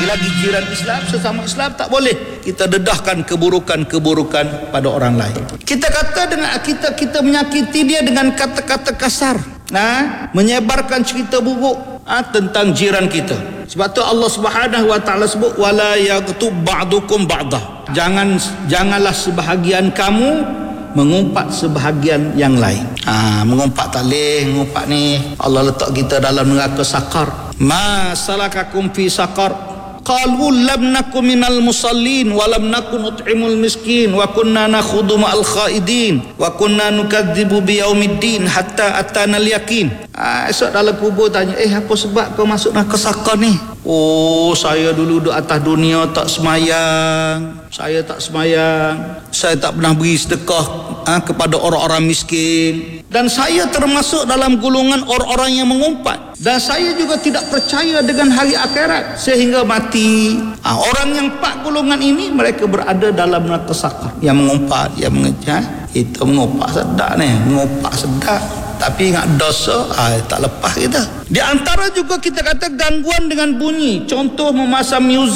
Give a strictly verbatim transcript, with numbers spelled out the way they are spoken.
lagi jiran Islam, sesama Islam, tak boleh kita dedahkan keburukan-keburukan pada orang lain. Kita kata dengan kita kita menyakiti dia dengan kata-kata kasar, nah, menyebarkan cerita buruk ah, tentang jiran kita. Sebab tu Allah Subhanahu wa taala sebut wala yaghtub ba'dukum ba'dah. Jangan janganlah sebahagian kamu mengumpat sebahagian yang lain. Ah, mengumpat tak boleh, mengumpat ni Allah letak kita dalam neraka sakar. Ma salakakum fi saqar? Qalu lam nakum minal musallin wa lam nakun nut'imul miskin wa kunna nakhudu ma'al khaidin wa kunna nukadzibu biyaumiddin hatta atana al-yaqin. Ah, esok dalam kubur tanya, eh apa sebab kau masuk neraka sakar ni? Oh, saya dulu duduk atas dunia tak semayang, saya tak semayang, saya tak pernah beri sedekah ah, kepada orang-orang miskin, dan saya termasuk dalam golongan orang-orang yang mengumpat, dan saya juga tidak percaya dengan hari akhirat sehingga mati. Ah, orang yang empat golongan ini mereka berada dalam neraka sakar. Yang mengumpat, yang mengejar, itu mengumpat sedap ni, mengumpat sedap. Tapi ingat dosa, ah, tak lepas kita. Di antara juga kita kata gangguan dengan bunyi. Contoh memasang muzik.